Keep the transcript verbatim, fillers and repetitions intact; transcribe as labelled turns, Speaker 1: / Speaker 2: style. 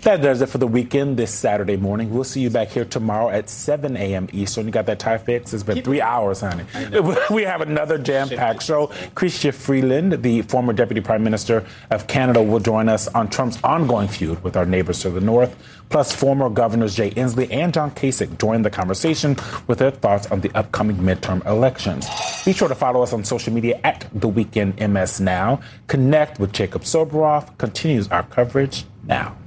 Speaker 1: That does it for the weekend this Saturday morning. We'll see you back here tomorrow at seven a.m. Eastern. You got that tie fix? It's been three hours, honey. We have another jam-packed show. Chrystia Freeland, the former Deputy Prime Minister of Canada, will join us on Trump's ongoing feud with our neighbors to the north. Plus, former Governors Jay Inslee and John Kasich join the conversation with their thoughts on the upcoming midterm elections. Be sure to follow us on social media at The Weekend M S Now. Connect with Jacob Soboroff. Continues our coverage now.